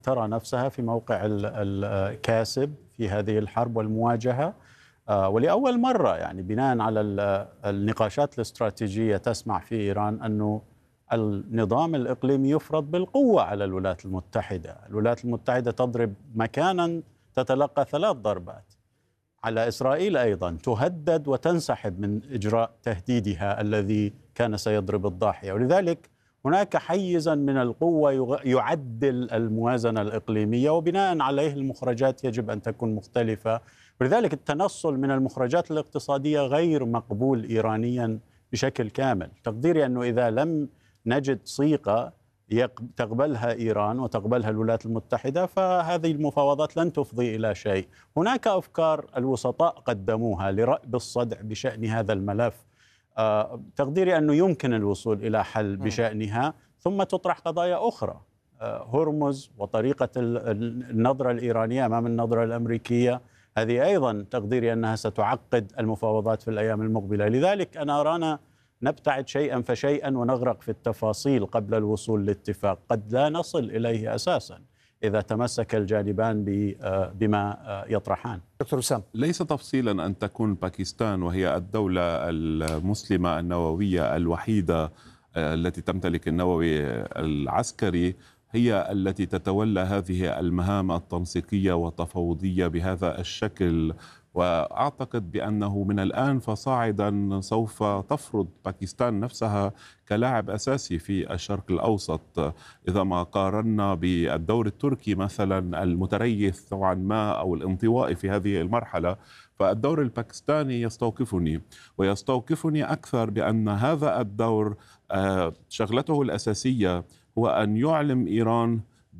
ترى نفسها في موقع الكاسب في هذه الحرب والمواجهة. ولأول مرة يعني بناء على النقاشات الاستراتيجية تسمع في إيران أنه النظام الإقليمي يفرض بالقوة على الولايات المتحدة. الولايات المتحدة تضرب مكانا تتلقى 3 ضربات. على إسرائيل أيضا تهدد وتنسحب من إجراء تهديدها الذي كان سيضرب الضاحية، ولذلك هناك حيزا من القوة يعدل الموازنة الإقليمية، وبناء عليه المخرجات يجب أن تكون مختلفة. ولذلك التنصل من المخرجات الاقتصادية غير مقبول إيرانيا بشكل كامل. تقديري أنه إذا لم نجد صيغة تقبلها إيران وتقبلها الولايات المتحدة فهذه المفاوضات لن تفضي إلى شيء. هناك أفكار الوسطاء قدموها لرأب الصدع بشأن هذا الملف. تقديري أنه يمكن الوصول إلى حل بشأنها، ثم تطرح قضايا أخرى، هرمز وطريقة النظرة الإيرانية أمام النظرة الأمريكية، هذه أيضا تقديري أنها ستعقد المفاوضات في الأيام المقبلة. لذلك أنا أرانا نبتعد شيئا فشيئا ونغرق في التفاصيل قبل الوصول لاتفاق قد لا نصل إليه أساسا إذا تمسك الجانبان بما يطرحان. دكتور وسام، ليس تفصيلا أن تكون باكستان وهي الدولة المسلمة النووية الوحيدة التي تمتلك النووي العسكري هي التي تتولى هذه المهام التنسيقية والتفاوضية بهذا الشكل. وأعتقد بأنه من الآن فصاعدا سوف تفرض باكستان نفسها كلاعب أساسي في الشرق الأوسط. إذا ما قارنا بالدور التركي مثلا المتريث نوعا ما أو الانطوائي في هذه المرحلة، فالدور الباكستاني يستوقفني ويستوقفني أكثر بأن هذا الدور شغلته الأساسية هو أن يعلم إيران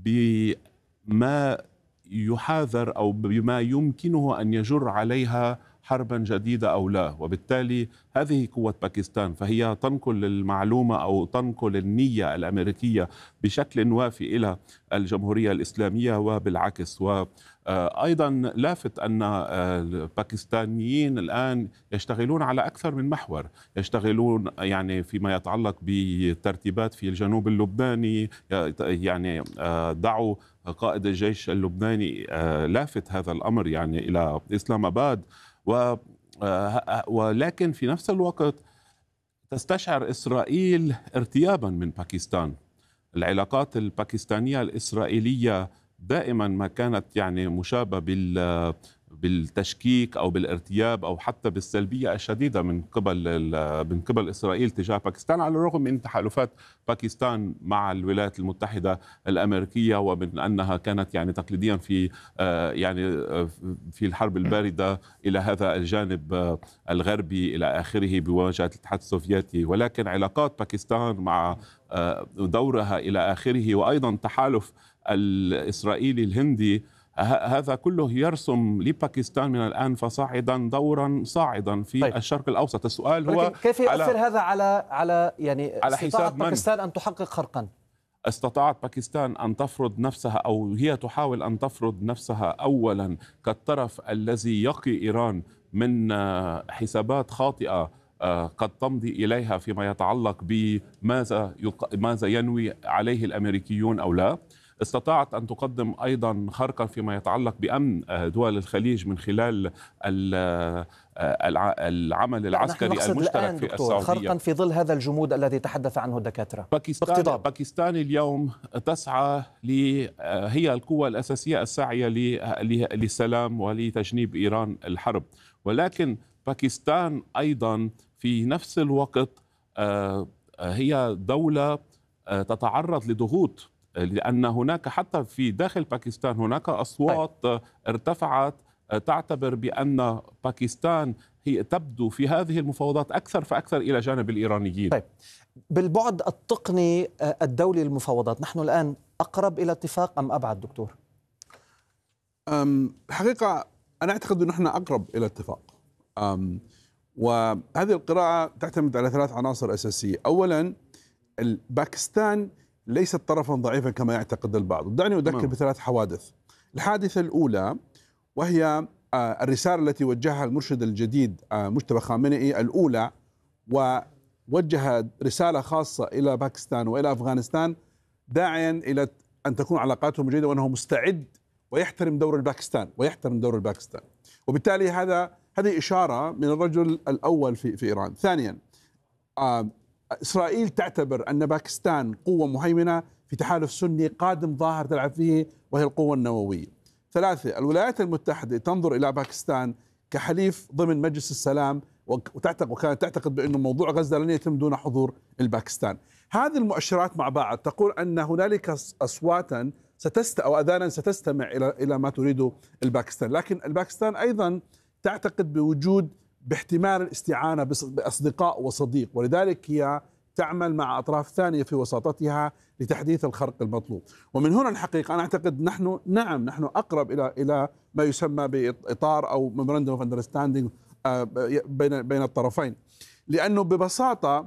بما يحاذر أو بما يمكنه أن يجر عليها حربا جديدة أو لا. وبالتالي هذه قوة باكستان، فهي تنقل المعلومة أو تنقل النية الأمريكية بشكل وافي إلى الجمهورية الإسلامية وبالعكس. وأيضا لافت أن الباكستانيين الآن يشتغلون على أكثر من محور، يشتغلون يعني فيما يتعلق بالترتيبات في الجنوب اللبناني، يعني دعوا قائد الجيش اللبناني لافت هذا الأمر يعني إلى إسلام آباد، ولكن في نفس الوقت تستشعر إسرائيل ارتيابا من باكستان. العلاقات الباكستانية الإسرائيلية دائما ما كانت يعني مشابهة بالتشكيك أو بالارتياب أو حتى بالسلبية الشديدة من قبل إسرائيل تجاه باكستان، على الرغم من تحالفات باكستان مع الولايات المتحدة الأمريكية، ومن أنها كانت يعني تقليديا في الحرب الباردة إلى هذا الجانب الغربي إلى آخره بمواجهة الاتحاد السوفيتي. ولكن علاقات باكستان مع دورها إلى آخره، وأيضا تحالف الإسرائيلي الهندي، هذا كله يرسم لباكستان من الآن فصاعدا دورا صاعدا في الشرق الأوسط. السؤال هو كيف يؤثر هذا على يعني على حساب باكستان أن تحقق خرقا؟ استطاعت باكستان أن تفرض نفسها، أو هي تحاول أن تفرض نفسها أولا كالطرف الذي يقي إيران من حسابات خاطئة قد تمضي إليها فيما يتعلق بماذا ينوي عليه الأمريكيون أو لا. استطاعت أن تقدم أيضا خرقا فيما يتعلق بأمن دول الخليج من خلال العمل العسكري المشترك في السعودية. خرقا في ظل هذا الجمود الذي تحدث عنه الدكاترة. باكستان اليوم تسعى هي القوة الأساسية الساعية للسلام ولتجنيب إيران الحرب، ولكن باكستان أيضا في نفس الوقت هي دولة تتعرض لضغوط، لأن هناك حتى في داخل باكستان هناك أصوات ارتفعت تعتبر بأن باكستان هي تبدو في هذه المفاوضات أكثر فأكثر إلى جانب الإيرانيين. طيب، بالبعد التقني الدولي للمفاوضات، نحن الآن أقرب إلى اتفاق أم أبعد دكتور؟ الحقيقة أنا أعتقد أن نحن أقرب إلى اتفاق. وهذه القراءة تعتمد على 3 عناصر أساسية. أولا، باكستان ليست طرفا ضعيفا كما يعتقد البعض. دعني أذكر ب3 حوادث. الحادثة الأولى وهي الرسالة التي وجهها المرشد الجديد مجتبى خامنئي الأولى، ووجه رسالة خاصة إلى باكستان وإلى أفغانستان داعيا إلى أن تكون علاقاتهم جيدة، وأنه مستعد ويحترم دور الباكستان. وبالتالي هذه إشارة من الرجل الأول في إيران. ثانيا، إسرائيل تعتبر أن باكستان قوة مهيمنة في تحالف سني قادم ظاهر تلعب فيه، وهي القوة النووية. ثلاثة، الولايات المتحدة تنظر إلى باكستان كحليف ضمن مجلس السلام، وكانت تعتقد بأن موضوع غزة لن يتم دون حضور الباكستان. هذه المؤشرات مع بعض تقول أن هنالك أصواتا أو أذانا ستستمع إلى ما تريده الباكستان، لكن الباكستان أيضا تعتقد باحتمال الاستعانة بأصدقاء وصديق، ولذلك هي تعمل مع أطراف ثانية في وساطتها لتحديث الخرق المطلوب. ومن هنا الحقيقة أنا أعتقد نحن أقرب إلى ما يسمى بإطار أو Memorandum of Understanding بين الطرفين، لأنه ببساطة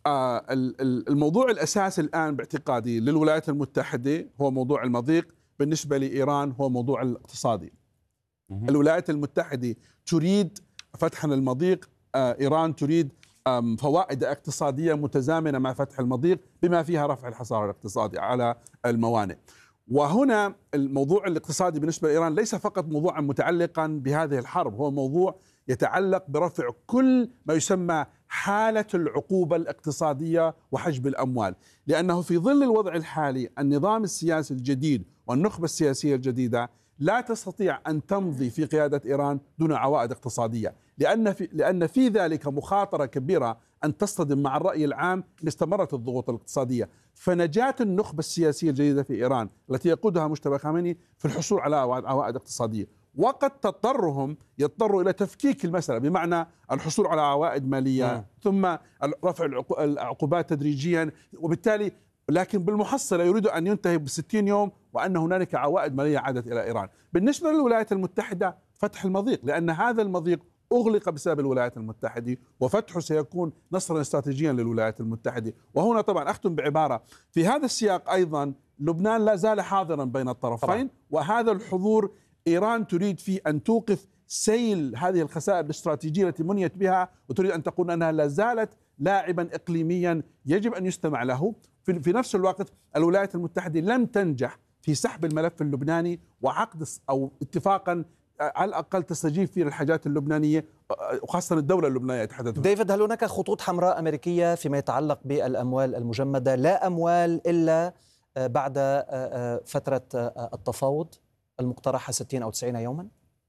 الموضوع الأساسي الآن باعتقادي للولايات المتحدة هو موضوع المضيق، بالنسبة لإيران هو موضوع الاقتصادي. الولايات المتحدة تريد فتح المضيق، إيران تريد فوائد اقتصادية متزامنة مع فتح المضيق، بما فيها رفع الحصار الاقتصادي على الموانئ. وهنا الموضوع الاقتصادي بالنسبة لإيران ليس فقط موضوعا متعلقا بهذه الحرب، هو موضوع يتعلق برفع كل ما يسمى حالة العقوبة الاقتصادية وحجب الأموال، لأنه في ظل الوضع الحالي النظام السياسي الجديد والنخبة السياسية الجديدة لا تستطيع أن تمضي في قيادة إيران دون عوائد اقتصادية، لأن في ذلك مخاطرة كبيرة أن تصطدم مع الرأي العام إن استمرت الضغوط الاقتصادية. فنجاة النخبة السياسية الجديدة في إيران التي يقودها مجتبى خامنئي في الحصول على عوائد اقتصادية، وقد يضطروا إلى تفكيك المسألة، بمعنى الحصول على عوائد مالية ثم رفع العقوبات تدريجيا، وبالتالي لكن بالمحصلة يريد أن ينتهي ب60 يوم وأن هنالك عوائد مالية عادت إلى إيران. بالنسبة للولايات المتحدة فتح المضيق، لأن هذا المضيق أغلق بسبب الولايات المتحدة، وفتحه سيكون نصرا استراتيجيا للولايات المتحدة. وهنا طبعا أختم بعبارة في هذا السياق، أيضا لبنان لا زال حاضرا بين الطرفين، وهذا الحضور إيران تريد فيه أن توقف سيل هذه الخسائر الاستراتيجية التي منيت بها، وتريد أن تقول أنها لا زالت لاعبا إقليميا يجب أن يستمع له. في نفس الوقت الولايات المتحدة لم تنجح في سحب الملف اللبناني وعقد أو اتفاقا على الأقل تستجيب فيه للحاجات اللبنانية، وخاصة الدولة اللبنانية يتحدث. ديفيد، هل هناك خطوط حمراء أمريكية فيما يتعلق بالأموال المجمدة؟ لا أموال إلا بعد فترة التفاوض المقترحة 60 أو 90 يوما؟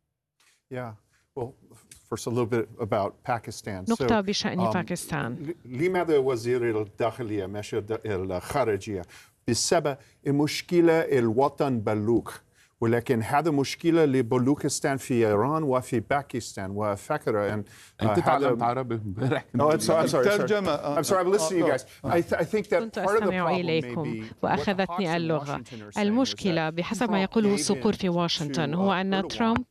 نقطة بشأن باكستان. لماذا وزير الداخلية ماشي الخارجية؟ بسبب المشكلة الوطن بلوك، ولكن هذا مشكلة لبلوكستان في إيران وفي باكستان. وفكر أن أنت تعلمت عربي امبارح. I'm sorry, I'm listening to you guys. I think that كنت part of the أستمع problem إليكم may be وأخذتني اللغة. المشكلة بحسب ما يقوله الصقور في واشنطن هو أن ترامب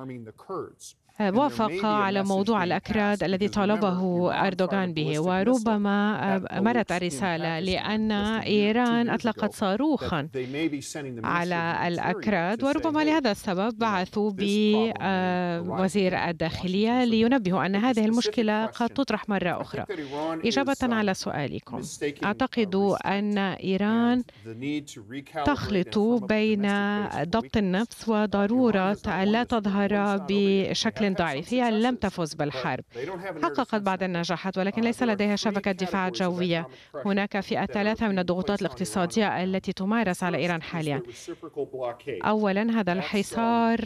وافق على موضوع الأكراد الذي طالبه أردوغان به، وربما مرت الرسالة لأن إيران أطلقت صاروخا على الأكراد، وربما لهذا السبب بعثوا بوزير الداخلية لينبهوا أن هذه المشكلة قد تطرح مرة أخرى. إجابة على سؤالكم، أعتقد أن إيران تخلط بين ضبط النفس وضرورة ألا تظهر بشكل ضعيف. هي لم تفز بالحرب، حققت بعض النجاحات، ولكن ليس لديها شبكة دفاع جوية. هناك فئة ثلاثة من الضغوطات الاقتصادية التي تمارس على إيران حاليا. أولا هذا الحصار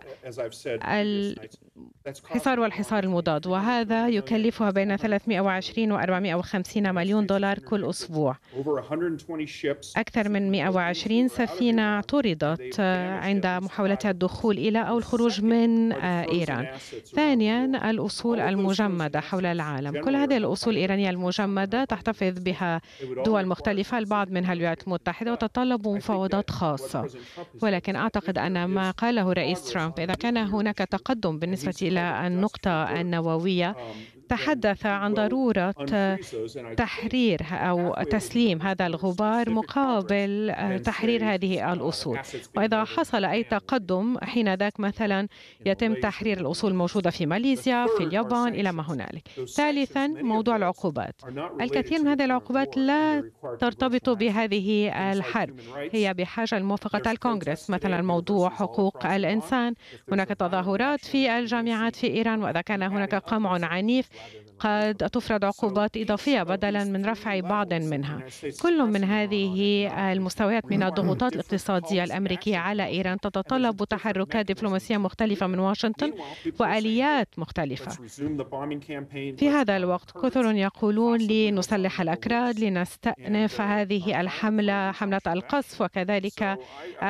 والحصار المضاد، وهذا يكلفها بين 320 و 450 مليون دولار كل أسبوع. أكثر من 120 سفينة طردت عند محاولتها الدخول إلى أو الخروج من إيران. ثانيا الأصول المجمدة حول العالم، كل هذه الأصول الإيرانية المجمدة تحتفظ بها دول مختلفة، البعض منها الولايات المتحدة، وتتطلب مفاوضات خاصة. ولكن أعتقد أن ما قاله رئيس ترامب، إذا كان هناك تقدم بالنسبة إلى النقطة النووية، تحدث عن ضرورة تحرير أو تسليم هذا الغبار مقابل تحرير هذه الأصول. وإذا حصل أي تقدم حين ذاك مثلا يتم تحرير الأصول الموجودة في ماليزيا، في اليابان، إلى ما هنالك. ثالثا، موضوع العقوبات. الكثير من هذه العقوبات لا ترتبط بهذه الحرب، هي بحاجة لموافقة الكونغرس. مثلا موضوع حقوق الإنسان، هناك تظاهرات في الجامعات في إيران، وإذا كان هناك قمع عنيف قد تفرض عقوبات إضافية بدلا من رفع بعض منها. كل من هذه المستويات من الضغوطات الاقتصادية الأمريكية على إيران تتطلب تحركات دبلوماسية مختلفة من واشنطن وآليات مختلفة. في هذا الوقت كثر يقولون لنسلح الأكراد، لنستأنف هذه الحملة، حملة القصف، وكذلك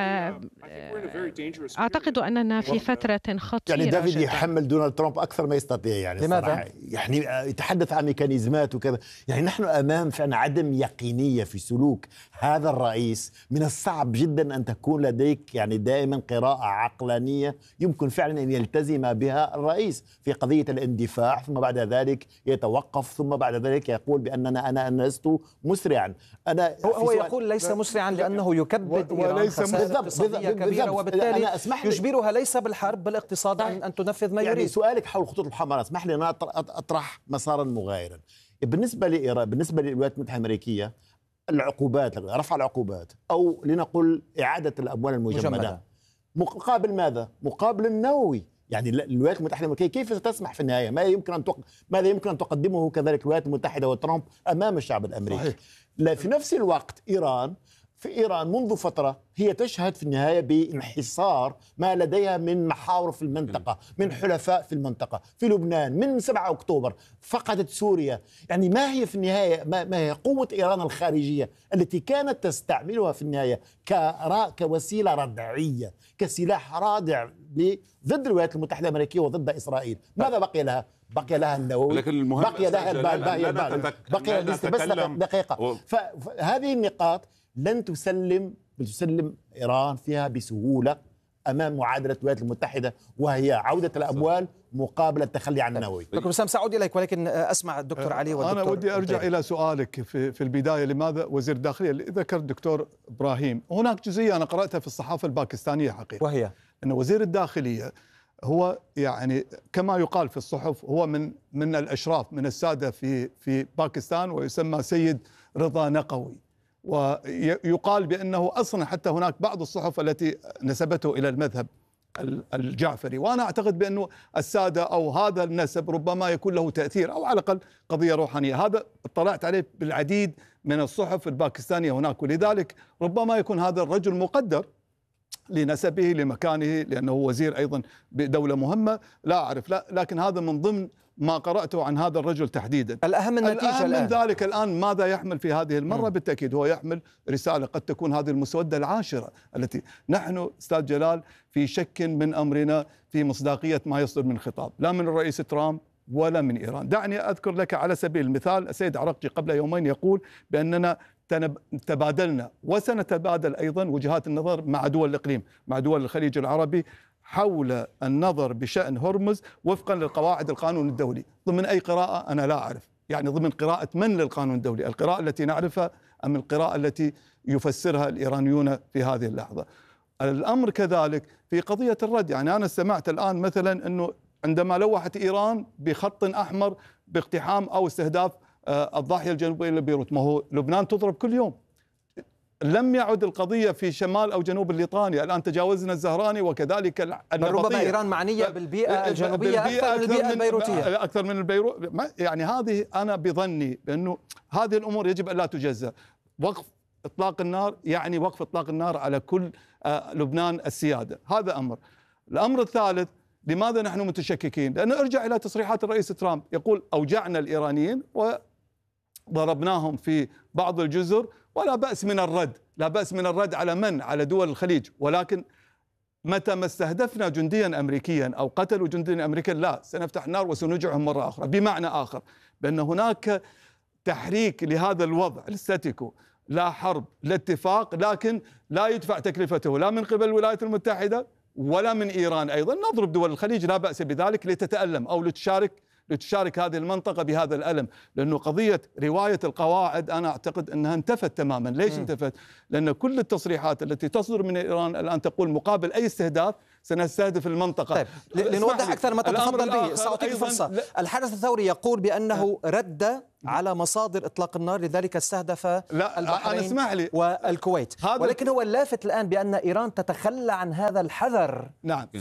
أعتقد أننا في فترة خطيرة. يعني دافيد جداً. يحمل دونالد ترامب أكثر ما يستطيع، يعني لماذا؟ يعني يتحدث عن ميكانيزمات وكذا. يعني نحن أمام فعلا عدم يقينية في سلوك هذا الرئيس. من الصعب جدا أن تكون لديك يعني دائما قراءة عقلانية يمكن فعلا أن يلتزم بها الرئيس في قضية الاندفاع، ثم بعد ذلك يتوقف، ثم بعد ذلك يقول بأننا أنا لست مسرعا. هو يقول ليس مسرعا لأنه يكبد إيران خسائر اقتصادية كبيرة، وبالتالي يجبرها ليس بالحرب بالاقتصاد أن تنفذ ما يعني يريد. سؤالك حول الخطوط الحمراء، اسمح لي أن أطرح مسارا مغايرا. بالنسبة لإيران، بالنسبة للولايات المتحدة الأمريكية، العقوبات، رفع العقوبات أو لنقل إعادة الأموال المجمدة مقابل ماذا؟ مقابل النووي. يعني الولايات المتحدة الأمريكية كيف ستسمح في النهاية؟ ماذا يمكن أن تقدمه كذلك الولايات المتحدة وترامب أمام الشعب الأمريكي؟ صحيح. لا، في نفس الوقت في إيران منذ فترة هي تشهد في النهاية بانحصار ما لديها من محاور في المنطقة، من حلفاء في المنطقة، في لبنان من 7 أكتوبر، فقدت سوريا. يعني ما هي في النهاية ما هي قوة إيران الخارجية التي كانت تستعملها في النهاية كوسيلة ردعية، كسلاح رادع ضد الولايات المتحدة الأمريكية وضد إسرائيل؟ ماذا بقي لها؟ بقي لها النووي، بقي لها البال، بقي بس دقيقة. فهذه النقاط لن تسلم إيران فيها بسهولة أمام معادلة الولايات المتحدة، وهي عودة الأموال مقابل التخلي عن النووي. دكتور وسام، سأعود إليك، ولكن أسمع الدكتور علي والدكتور. أنا ودي أرجع إلى سؤالك في البداية، لماذا وزير الداخلية؟ اللي ذكر الدكتور إبراهيم، هناك جزئية أنا قرأتها في الصحافة الباكستانية حقيقة، وهي أن وزير الداخلية هو يعني كما يقال في الصحف هو من الأشراف، من السادة في باكستان، ويسمى سيد رضا نقوي. ويقال بأنه أصلا حتى هناك بعض الصحف التي نسبته إلى المذهب الجعفري، وأنا أعتقد بأنه السادة أو هذا النسب ربما يكون له تأثير، أو على الأقل قضية روحانية. هذا اطلعت عليه بالعديد من الصحف الباكستانية هناك، ولذلك ربما يكون هذا الرجل مقدر لنسبه، لمكانه، لأنه وزير أيضا بدولة مهمة، لا أعرف، لكن هذا من ضمن ما قرأته عن هذا الرجل تحديدا. الأهم النتيجة من ذلك الآن ماذا يحمل في هذه المرة؟ بالتأكيد هو يحمل رسالة، قد تكون هذه المسودة العاشرة التي نحن أستاذ جلال في شك من أمرنا في مصداقية ما يصدر من خطاب، لا من الرئيس ترامب ولا من إيران. دعني أذكر لك على سبيل المثال السيد عرقجي قبل يومين يقول بأننا تبادلنا وسنتبادل أيضا وجهات النظر مع دول الإقليم، مع دول الخليج العربي، حول النظر بشأن هرمز وفقا للقواعد القانون الدولي. ضمن أي قراءة أنا لا أعرف، يعني ضمن قراءة من للقانون الدولي؟ القراءة التي نعرفها أم القراءة التي يفسرها الإيرانيون في هذه اللحظة؟ الأمر كذلك في قضية الرد. يعني أنا سمعت الآن مثلا أنه عندما لوحت إيران بخط أحمر باقتحام أو استهداف الضاحية الجنوبية لبيروت، ما هو لبنان تضرب كل يوم. لم يعد القضية في شمال أو جنوب الليطاني، الآن تجاوزنا الزهراني وكذلك النبطية. ربما إيران معنية بالبيئة الجنوبية أكثر من البيئة البيروتية، أكثر من البيروت. يعني هذه أنا بظني بأنه هذه الأمور يجب أن لا تجزأ. وقف إطلاق النار يعني وقف إطلاق النار على كل لبنان السيادة، هذا أمر. الأمر الثالث، لماذا نحن متشككين؟ لأنه ارجع إلى تصريحات الرئيس ترامب، يقول أوجعنا الإيرانيين وضربناهم في بعض الجزر، ولا بأس من الرد، لا بأس من الرد على من؟ على دول الخليج، ولكن متى ما استهدفنا جنديا أمريكيا أو قتلوا جنديا أمريكيا لا، سنفتح النار وسنرجعهم مرة أخرى. بمعنى آخر بأن هناك تحريك لهذا الوضع الاستاتيكو، لا حرب لا اتفاق، لكن لا يدفع تكلفته لا من قبل الولايات المتحدة ولا من إيران. أيضا نضرب دول الخليج لا بأس بذلك لتتألم أو لتشارك لتشارك هذه المنطقة بهذا الألم، لأنه قضية رواية القواعد أنا أعتقد أنها انتفت تماما. ليش انتفت؟ لأن كل التصريحات التي تصدر من إيران الآن تقول مقابل أي استهداف سنستهدف المنطقة. طيب لنوضح أكثر ما تتفضل به، سأعطيك فرصة. الحرس الثوري يقول بأنه رد على مصادر إطلاق النار، لذلك استهدف البحرين والكويت، ولكن هو اللافت الآن بأن إيران تتخلى عن هذا الحذر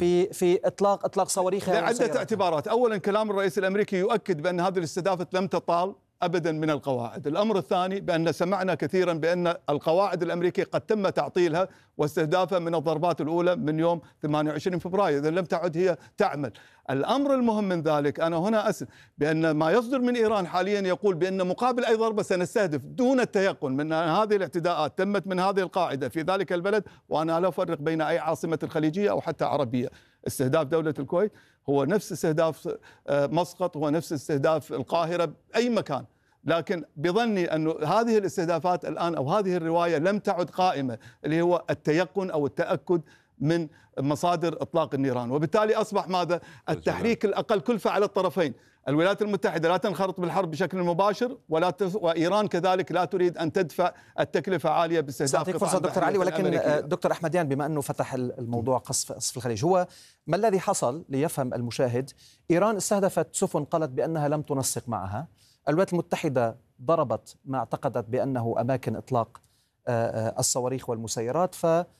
في إطلاق صواريخها لعدة اعتبارات. أولا كلام الرئيس الأمريكي يؤكد بأن هذه الاستهدافات لم تطال أبدا من القواعد. الأمر الثاني بأن سمعنا كثيرا بأن القواعد الأمريكية قد تم تعطيلها واستهدافها من الضربات الأولى من يوم 28 فبراير، إذا لم تعد هي تعمل. الأمر المهم من ذلك أنا هنا أسف بأن ما يصدر من إيران حاليا يقول بأن مقابل أي ضربة سنستهدف دون التيقن من أن هذه الاعتداءات تمت من هذه القاعدة في ذلك البلد، وأنا لا أفرق بين أي عاصمة الخليجية أو حتى عربية. استهداف دولة الكويت هو نفس استهداف مسقط، هو نفس استهداف القاهرة بأي مكان، لكن بظني أن هذه الاستهدافات الآن أو هذه الرواية لم تعد قائمة، اللي هو التيقن أو التأكد من مصادر إطلاق النيران، وبالتالي أصبح ماذا؟ التحريك الأقل كلفة على الطرفين. الولايات المتحدة لا تنخرط بالحرب بشكل مباشر وإيران كذلك لا تريد أن تدفع التكلفة عالية باستهداف. سأعطيك فرصة دكتور علي، ولكن دكتور أحمديان بما أنه فتح الموضوع قصف الخليج، هو ما الذي حصل ليفهم المشاهد؟ إيران استهدفت سفن قالت بأنها لم تنسق معها، الولايات المتحدة ضربت ما اعتقدت بأنه أماكن إطلاق الصواريخ والمسيرات،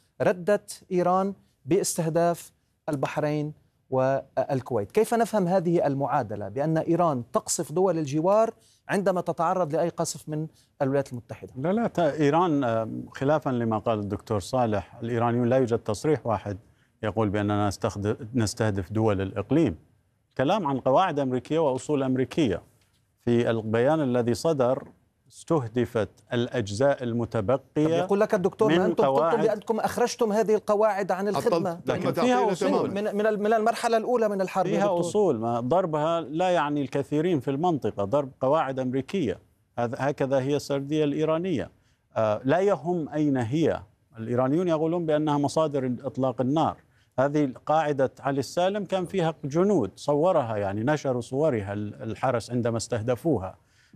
فردت إيران باستهداف البحرين والكويت. كيف نفهم هذه المعادلة بأن إيران تقصف دول الجوار عندما تتعرض لأي قصف من الولايات المتحدة؟ لا إيران خلافا لما قال الدكتور صالح، الإيرانيون لا يوجد تصريح واحد يقول بأننا نستهدف دول الإقليم. كلام عن قواعد أمريكية وأصول أمريكية. في البيان الذي صدر استهدفت الأجزاء المتبقية. يقول لك الدكتور ما أنتم قلتم بأنكم أخرجتم هذه القواعد عن الخدمة، لكن فيها أصول من المرحلة الأولى من الحرب. فيها أصول، ما ضربها لا يعني الكثيرين في المنطقة، ضرب قواعد أمريكية هكذا هي السردية الإيرانية. لا يهم أين هي. الإيرانيون يقولون بأنها مصادر إطلاق النار. هذه قاعدة علي السالم كان فيها جنود صورها، يعني نشروا صورها الحرس عندما استهدفوها.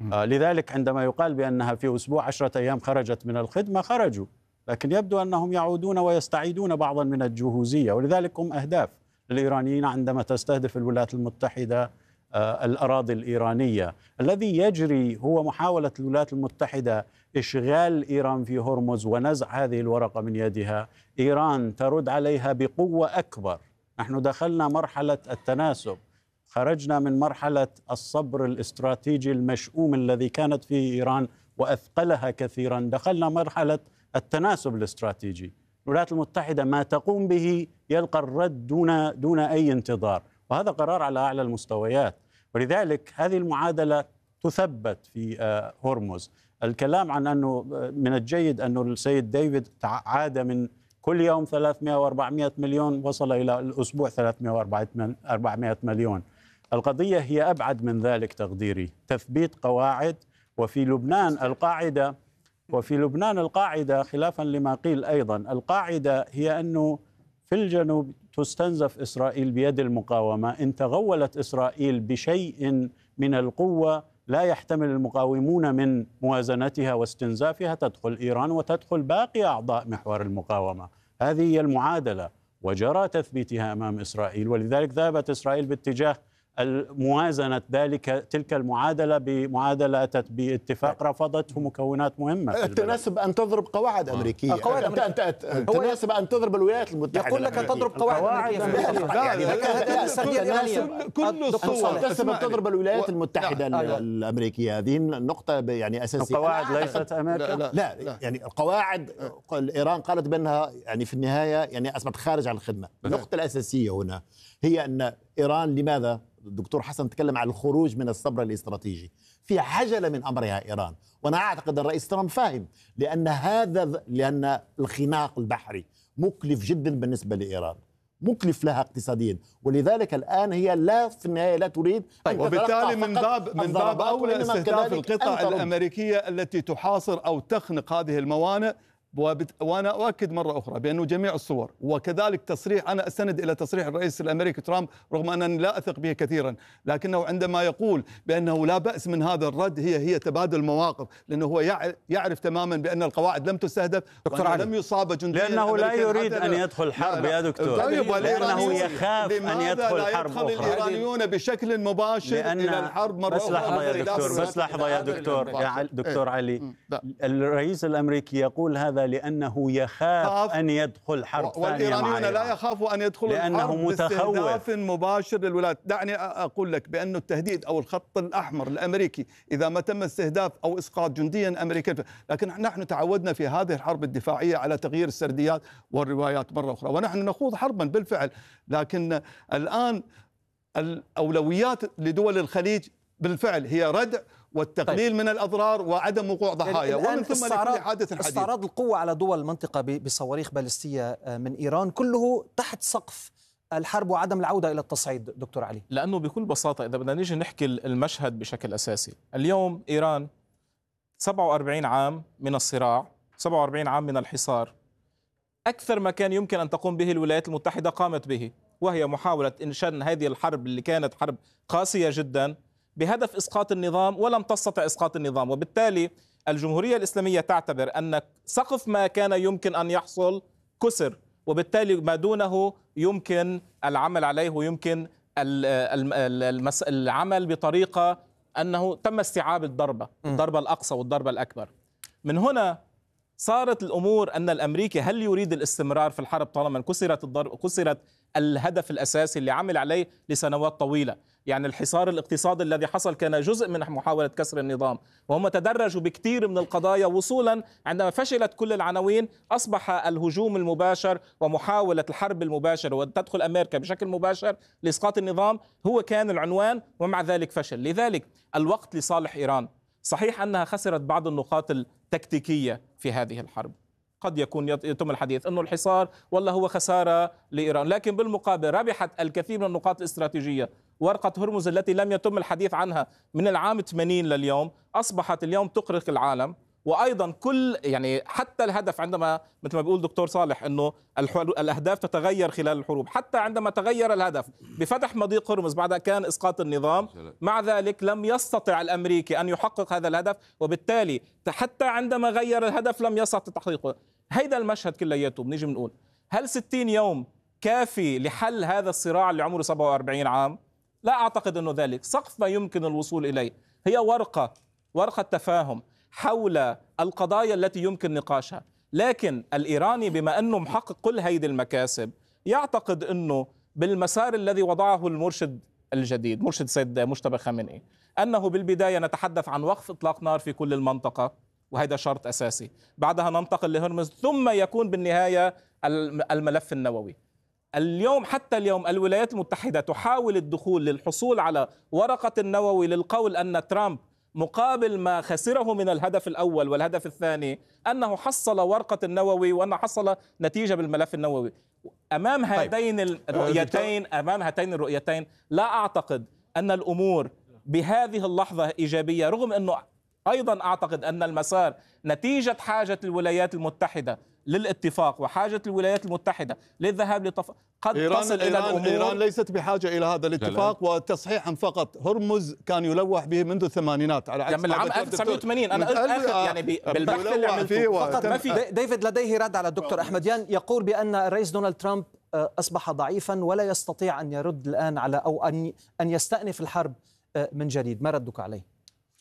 لذلك عندما يقال بأنها في أسبوع 10 أيام خرجت من الخدمة، خرجوا، لكن يبدو أنهم يعودون ويستعيدون بعضا من الجهوزية، ولذلك هم أهداف الإيرانيين عندما تستهدف الولايات المتحدة الأراضي الإيرانية. الذي يجري هو محاولة الولايات المتحدة إشغال إيران في هرمز ونزع هذه الورقة من يدها. إيران ترد عليها بقوة أكبر. نحن دخلنا مرحلة التناسب، خرجنا من مرحلة الصبر الاستراتيجي المشؤوم الذي كانت فيه إيران وأثقلها كثيرا، دخلنا مرحلة التناسب الاستراتيجي. الولايات المتحدة ما تقوم به يلقى الرد دون أي انتظار، وهذا قرار على أعلى المستويات. ولذلك هذه المعادلة تثبت في هرمز. الكلام عن أنه من الجيد أنه السيد ديفيد عاد من كل يوم 300 و400 مليون وصل إلى الأسبوع 300 و400 مليون. القضية هي أبعد من ذلك تقديري، تثبيت قواعد. وفي لبنان القاعدة خلافا لما قيل أيضا، القاعدة هي أنه في الجنوب تستنزف إسرائيل بيد المقاومة. إن تغولت إسرائيل بشيء من القوة لا يحتمل المقاومون من موازنتها واستنزافها، تدخل إيران وتدخل باقي أعضاء محور المقاومة. هذه هي المعادلة، وجرى تثبيتها أمام إسرائيل. ولذلك ذهبت إسرائيل باتجاه الموازنة تلك المعادلة بمعادلة أتت باتفاق رفضته مكونات مهمة. التناسب أن تضرب قواعد أمريكية. التناسب أن تضرب الولايات المتحدة. يقول لك تضرب قواعد كل الصور التناسب أن تضرب الولايات المتحدة الأمريكية. هذه النقطة يعني أساسية. القواعد ليست أمريكا. لا يعني القواعد إيران قالت بأنها يعني في النهاية يعني أصبحت خارج عن الخدمة. النقطة الأساسية هنا هي أن إيران لماذا؟ الدكتور حسن تكلم عن الخروج من الصبر الاستراتيجي، في عجلة من أمرها إيران، وأنا أعتقد الرئيس ترامب فاهم لأن الخناق البحري مكلف جدا بالنسبة لإيران، مكلف لها اقتصاديا، ولذلك الآن هي لا في النهاية لا تريد وبالتالي من باب أولى استهداف القطع الأمريكية التي تحاصر أو تخنق هذه الموانئ وأنا أؤكد مرة أخرى بأنه جميع الصور وكذلك تصريح، أنا أستند إلى تصريح الرئيس الأمريكي ترامب رغم أنني لا أثق به كثيرا، لكنه عندما يقول بأنه لا بأس من هذا الرد هي تبادل مواقف، لأنه هو يعرف تماما بأن القواعد لم تستهدف لم يصاب جنديا، لأنه لا يريد أن يدخل حرب يا دكتور. طيب، لأنه يخاف أن يدخل حرب أخرى. الإيرانيون بشكل مباشر إلى الحرب مرة أخرى. بس لحظة يا دكتور علي، الرئيس الأمريكي يقول هذا لأنه يخاف أن يدخل حرب ثانية، والإيرانيون لا يخافوا أن يدخلوا لأنه متخوف مباشر للولايات. دعني أقول لك بأن التهديد أو الخط الأحمر الأمريكي إذا ما تم استهداف أو إسقاط جنديا أمريكيا، لكن نحن تعودنا في هذه الحرب الدفاعية على تغيير السرديات والروايات مرة أخرى، ونحن نخوض حربا بالفعل، لكن الآن الأولويات لدول الخليج بالفعل هي ردع والتقليل من الأضرار وعدم وقوع ضحايا، ومن ثم لكل حادث حديث. استعراض القوة على دول المنطقة بصواريخ باليستية من إيران كله تحت سقف الحرب وعدم العودة إلى التصعيد. دكتور علي، لأنه بكل بساطة إذا بدنا نيجي نحكي المشهد بشكل أساسي، اليوم إيران 47 عام من الصراع، 47 عام من الحصار، أكثر ما كان يمكن أن تقوم به الولايات المتحدة قامت به، وهي محاولة إنشان هذه الحرب اللي كانت حرب قاسية جدا بهدف إسقاط النظام، ولم تستطع إسقاط النظام. وبالتالي الجمهورية الإسلامية تعتبر أن سقف ما كان يمكن أن يحصل كسر، وبالتالي ما دونه يمكن العمل عليه، ويمكن العمل بطريقة أنه تم استيعاب الضربة الأقصى والضربة الأكبر. من هنا صارت الأمور أن الأمريكي هل يريد الاستمرار في الحرب طالما كسرت الهدف الأساسي اللي عمل عليه لسنوات طويلة. يعني الحصار الاقتصادي الذي حصل كان جزء من محاولة كسر النظام، وهم تدرجوا بكثير من القضايا وصولا عندما فشلت كل العناوين أصبح الهجوم المباشر ومحاولة الحرب المباشرة وتدخل أمريكا بشكل مباشر لإسقاط النظام هو كان العنوان، ومع ذلك فشل. لذلك الوقت لصالح إيران. صحيح أنها خسرت بعض النقاط التكتيكية في هذه الحرب، قد يكون يتم الحديث أنه الحصار والله هو خسارة لإيران، لكن بالمقابل ربحت الكثير من النقاط الاستراتيجية. ورقة هرمز التي لم يتم الحديث عنها من العام 80 لليوم أصبحت اليوم تقرق العالم. وأيضا يعني حتى الهدف عندما مثل ما بيقول دكتور صالح أنه الأهداف تتغير خلال الحروب، حتى عندما تغير الهدف بفتح مضيق هرمز بعد كان إسقاط النظام، مع ذلك لم يستطع الأمريكي أن يحقق هذا الهدف، وبالتالي حتى عندما غير الهدف لم يستطع تحقيقه. هيدا المشهد كلياته بنيجي بنقول هل 60 يوم كافي لحل هذا الصراع اللي عمره 47 عام؟ لا أعتقد أنه ذلك. سقف ما يمكن الوصول إليه هي ورقة تفاهم حول القضايا التي يمكن نقاشها، لكن الإيراني بما أنه محقق كل هيدي المكاسب يعتقد أنه بالمسار الذي وضعه المرشد الجديد مرشد سيد مجتبى خامنئي أنه بالبداية نتحدث عن وقف إطلاق نار في كل المنطقة، وهذا شرط أساسي، بعدها ننتقل لهرمز، ثم يكون بالنهاية الملف النووي. حتى اليوم الولايات المتحدة تحاول الدخول للحصول على ورقة النووي للقول أن ترامب مقابل ما خسره من الهدف الأول والهدف الثاني أنه حصل ورقة النووي وأنه حصل نتيجة بالملف النووي. أمام هاتين الرؤيتين لا أعتقد أن الأمور بهذه اللحظة إيجابية، رغم أنه أيضا أعتقد أن المسار نتيجة حاجة الولايات المتحدة للاتفاق وحاجة الولايات المتحدة للذهاب قد تصل إلى الأمور. إيران ليست بحاجة إلى هذا الاتفاق، وتصحيحا فقط هرمز كان يلوح به منذ الثمانينات على عكس من العام 1980. أنا قلت يعني بالبحث اللي عملته فقط ما في. ديفيد لديه رد على الدكتور أحمديان، يقول بأن الرئيس دونالد ترامب أصبح ضعيفا ولا يستطيع أن يرد الآن على أو أن يستأنف الحرب من جديد. ما ردك عليه؟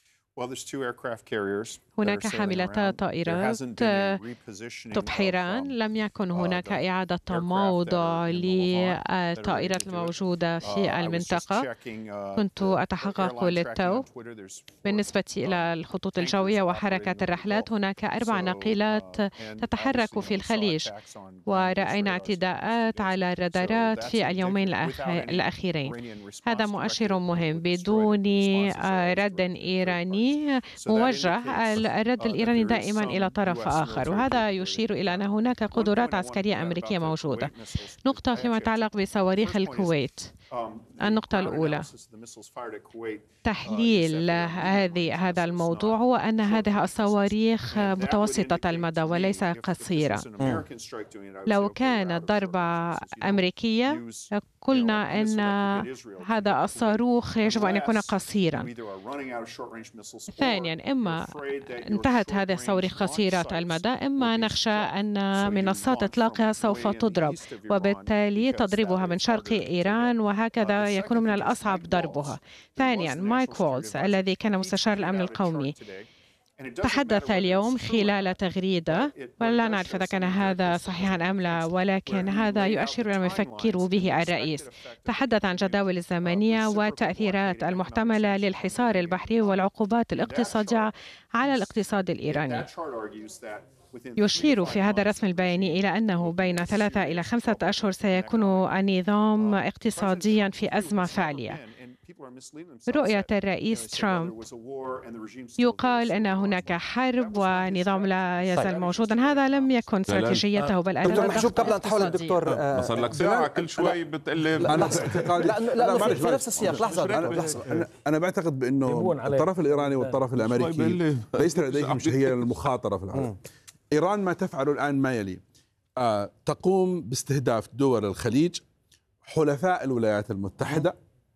هناك حاملتا طائرات تبحران، لم يكن هناك إعادة تموضع للطائرات الموجودة في المنطقة. كنت أتحقق للتو بالنسبة إلى الخطوط الجوية وحركات الرحلات. هناك 4 ناقلات تتحرك في الخليج، ورأينا اعتداءات على الرادارات في اليومين الأخيرين. هذا مؤشر مهم. بدون رد إيراني موجه، الرد الإيراني دائما إلى طرف آخر، وهذا يشير إلى أن هناك قدرات عسكرية أمريكية موجودة. نقطة فيما يتعلق بصواريخ الكويت، النقطة الأولى تحليل هذا الموضوع هو أن هذه الصواريخ متوسطة المدى وليس قصيرة. لو كانت ضربة أمريكية قلنا أن هذا الصاروخ يجب أن يكون قصيرا. ثانيا، إما انتهت هذه الصواريخ قصيرة المدى، إما نخشى أن منصات إطلاقها سوف تضرب، وبالتالي تضربها من شرق إيران، وهكذا يكون من الأصعب ضربها. ثانيا، مايك وولز الذي كان مستشار الأمن القومي تحدث اليوم خلال تغريدة، ولا نعرف إذا كان هذا صحيحا أم لا، ولكن هذا يؤشر إلى ما يفكر به الرئيس. تحدث عن جداول الزمنية والتأثيرات المحتملة للحصار البحري والعقوبات الاقتصادية على الاقتصاد الإيراني. يشير في هذا الرسم البياني إلى أنه بين 3 إلى 5 أشهر سيكون النظام اقتصاديا في أزمة فعلية. رؤية الرئيس ترامب يقال أن هناك حرب ونظام لا يزال موجودا. هذا لم يكن استراتيجيته، بل دكتور محجوب، قبل أن تحول الدكتور صار لك ساعة كل شوي بتقلي لا في نفس السياق. لحظة، أنا بعتقد بأنه الطرف الإيراني والطرف الأمريكي ليس لديهم شيء المخاطرة في العالم. إيران ما تفعل الآن ما يلي: تقوم باستهداف دول الخليج، حلفاء الولايات المتحدة،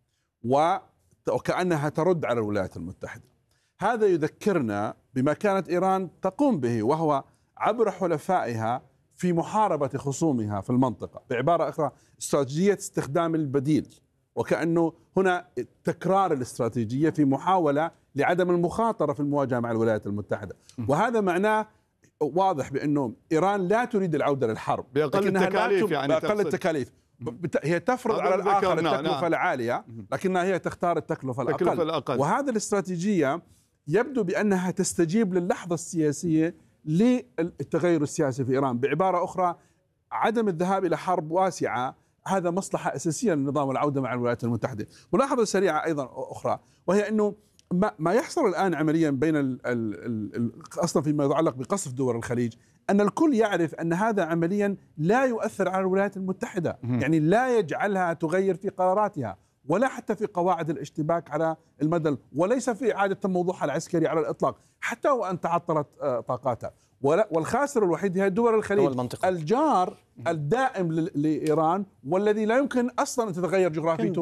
وكأنها ترد على الولايات المتحدة. هذا يذكرنا بما كانت إيران تقوم به، وهو عبر حلفائها في محاربة خصومها في المنطقة. بعبارة أخرى، استراتيجية استخدام البديل، وكأنه هنا تكرار الاستراتيجية في محاولة لعدم المخاطرة في المواجهة مع الولايات المتحدة. وهذا معناه واضح بأنه إيران لا تريد العودة للحرب بأقل التكاليف، يعني بأقل التكاليف. هي تفرض على الآخر التكلفة العالية، لكنها هي تختار التكلفة الأقل. وهذه الاستراتيجية يبدو بأنها تستجيب للحظة السياسية للتغير السياسي في إيران. بعبارة أخرى، عدم الذهاب إلى حرب واسعة هذا مصلحة أساسية للنظام والعودة مع الولايات المتحدة. ملاحظة سريعة أيضا أخرى، وهي أنه ما يحصل الآن عمليا بين أصلا فيما يتعلق بقصف دول الخليج، أن الكل يعرف أن هذا عمليا لا يؤثر على الولايات المتحدة، يعني لا يجعلها تغير في قراراتها ولا حتى في قواعد الاشتباك على المدى، وليس في إعادة موضوعها العسكري على الإطلاق حتى وأن تعطلت طاقاتها. والخاسر الوحيد هي دول الخليج، الجار الدائم لإيران، والذي لا يمكن أصلا أن تتغير جغرافيته.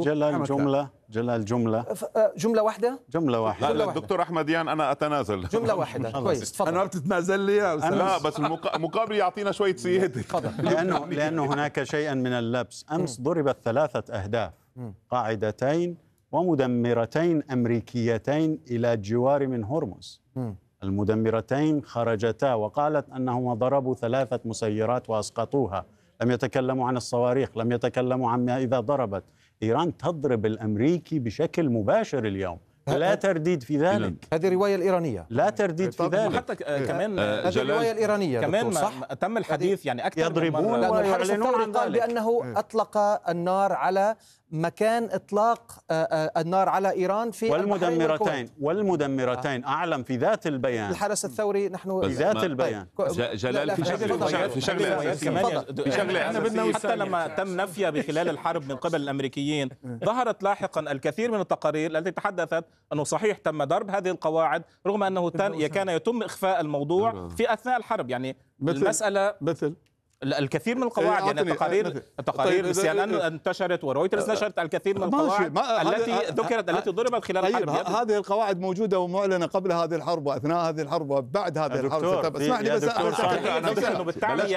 جملة واحدة. لا الدكتور أحمديان أنا أتنازل. جملة واحدة. كويس، تفضل. أنا ما بتتنازل لي يا أستاذ. لا بس المقابل يعطينا شوية سيادة. لأنه هناك شيئا من اللبس. أمس ضربت 3 أهداف، قاعدتين ومدمرتين أمريكيتين إلى جوار من هرمز. المدمرتين خرجتا وقالت أنهم ضربوا 3 مسيرات وأسقطوها. لم يتكلموا عن الصواريخ، لم يتكلموا عن ما إذا ضربت. إيران تضرب الأمريكي بشكل مباشر اليوم، لا ترديد في ذلك. هذه الرواية الإيرانية، لا ترديد في ذلك. حتى كمان هذه الرواية الإيرانية كمان تم الحديث يعني أكثر يضربون من مرة. ويعلنون عن قال بأنه أطلق النار على مكان إطلاق النار على إيران في والمدمرتين أعلم في ذات البيان. الحرس الثوري نحن في ذات البيان. جلال في شغلة احنا بدنا حتى لما تم نفيها بخلال الحرب من قبل الأمريكيين، ظهرت لاحقا الكثير من التقارير التي تحدثت أنه صحيح تم ضرب هذه القواعد، رغم أنه كان يتم إخفاء الموضوع في أثناء الحرب. يعني المسألة مثل الكثير من القواعد، يعني التقارير سي ان ان انتشرت ورويترز نشرت الكثير من القواعد التي ذكرت التي ضربت خلال الحرب. هذه القواعد موجودة ومعلنة قبل هذه الحرب وأثناء هذه الحرب وبعد هذه الحرب. اسمح لي بس انه بالتالي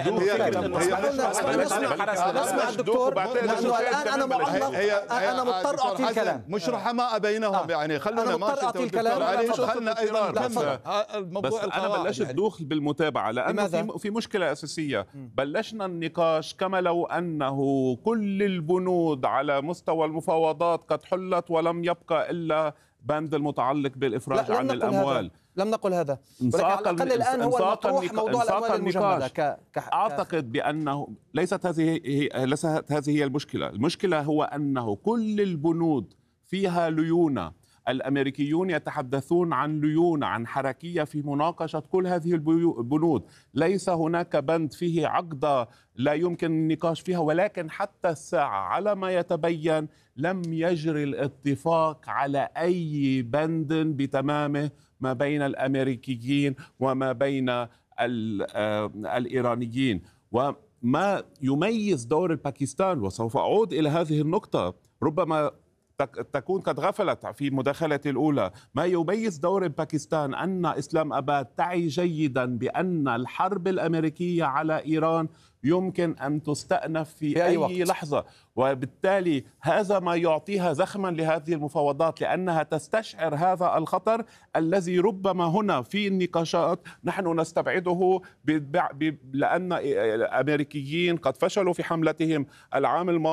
نسمع الدكتور، لأنه الآن أنا معلق، أنا مضطر أعطي الكلام، مش رحماء بينهم، يعني خلونا مضطر أعطي الكلام. خلنا أيضا بس أنا بلشت دوخ بالمتابعة لأنه في مشكلة أساسية. بلشنا النقاش كما لو أنه كل البنود على مستوى المفاوضات قد حلت ولم يبقى إلا بند المتعلق بالإفراج عن الأموال. لم نقل هذا، ولكن على الأقل الآن هو المطروح موضوع الأموال المجمدة. أعتقد بأنه ليست هذه هي المشكلة. المشكلة هو أنه كل البنود فيها ليونة الأمريكيون يتحدثون عن ليونة، عن حركية في مناقشة كل هذه البنود. ليس هناك بند فيه عقدة لا يمكن النقاش فيها، ولكن حتى الساعة على ما يتبين لم يجري الاتفاق على أي بند بتمامه ما بين الأمريكيين وما بين الإيرانيين. وما يميز دور باكستان، وسوف أعود إلى هذه النقطة، ربما تكون قد غفلت في مداخلتي الأولى، ما يميز دور باكستان أن إسلام أباد تعي جيدا بأن الحرب الأمريكية على إيران يمكن أن تستأنف في أي لحظة، وبالتالي هذا ما يعطيها زخما لهذه المفاوضات، لأنها تستشعر هذا الخطر الذي ربما هنا في النقاشات نحن نستبعده لأن الأمريكيين قد فشلوا في حملتهم العام الماضي